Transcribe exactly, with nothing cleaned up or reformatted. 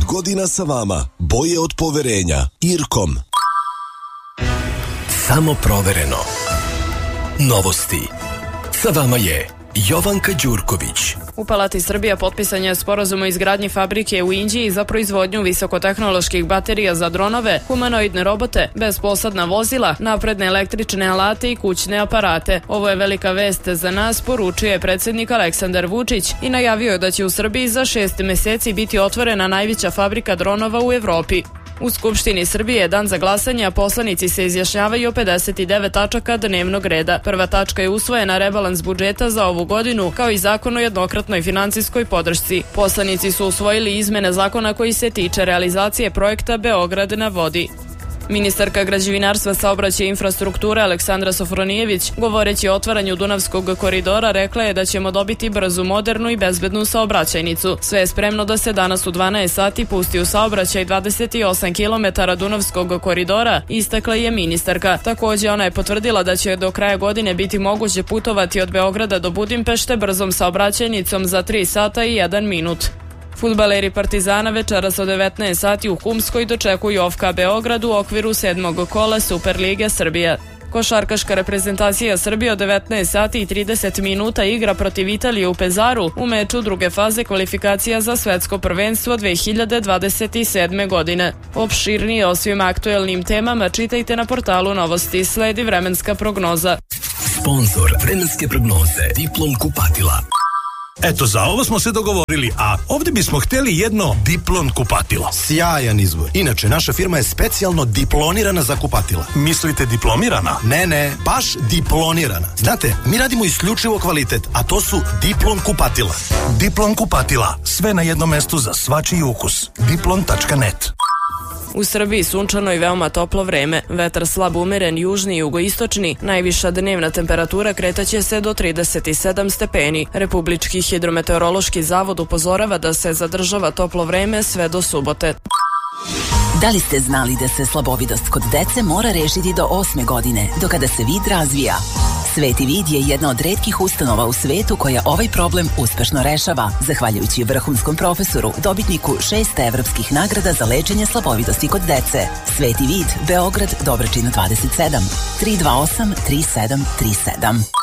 godina sa vama. Boje od poverenja. Irkom. Samo provereno. Novosti. Sa vama je Jovanka Đurković. U Palati Srbija potpisan je sporazum o izgradnji fabrike u Inđiji za proizvodnju visokotehnoloških baterija za dronove, humanoidne robote, bezposadna vozila, napredne električne alate i kućne aparate. Ovo je velika vest za nas, poručio je predsjednik Aleksandar Vučić i najavio je da će u Srbiji za šest meseci biti otvorena najveća fabrika dronova u Evropi. U Skupštini Srbije je dan za glasanje, a poslanici se izjašnjavaju o pedeset devet tačaka dnevnog reda. Prva tačka je usvojena rebalans budžeta za ovu godinu, kao i zakon o jednokratnoj finansijskoj podršci. Poslanici su usvojili izmene zakona koji se tiče realizacije projekta Beograd na vodi. Ministarka građevinarstva, saobraćaja i infrastrukture Aleksandra Sofronijević, govoreći o otvaranju Dunavskog koridora, rekla je da ćemo dobiti brzu, modernu i bezbednu saobraćajnicu. Sve je spremno da se danas u dvanaest sati pusti u saobraćaj dvadeset osam kilometara Dunavskog koridora, istakla je ministarka. Takođe, ona je potvrdila da će do kraja godine biti moguće putovati od Beograda do Budimpešte brzom saobraćajnicom za tri sata i jedan minut. Fudbaleri Partizana večeras od devetnaest sati u Humskoj dočekuju O F K Beograd u okviru sedmog kola Superlige Srbije. Košarkaška reprezentacija Srbije od devetnaest sati i trideset minuta igra protiv Italije u Pezaru u meču druge faze kvalifikacija za svetsko prvenstvo dve hiljade dvadeset sedme. godine. Opširnije o svim aktuelnim temama čitajte na portalu Novosti. Sledi vremenska prognoza. Sponzor vremenske prognoze Diplom kupatila. Eto, za ovo smo se dogovorili, a ovdje bismo htjeli jedno Diplon kupatilo. Sjajan izbor. Inače, naša firma je specijalno diplonirana za kupatila. Mislite diplomirana? Ne, ne, baš diplonirana. Znate, mi radimo isključivo kvalitet, a to su Diplon kupatila. Diplon kupatila. Sve na jednom mestu za svačiji ukus. diplon tačka net. U Srbiji sunčano i veoma toplo vreme, vetar slab umeren, južni i jugoistočni, najviša dnevna temperatura kretaće se do trideset sedam stepeni. Republički hidrometeorološki zavod upozorava da se zadržava toplo vreme sve do subote. Da li ste znali da se slabovidost kod dece mora rešiti do osme godine, do kada se vid razvija? Sveti vid je jedna od retkih ustanova u svetu koja ovaj problem uspešno rešava, zahvaljujući vrhunskom profesoru, dobitniku šest evropskih nagrada za lečenje slabovidosti kod dece. Sveti vid, Beograd, Dobračina dvadeset sedam, tri dva osam tri sedam tri sedam.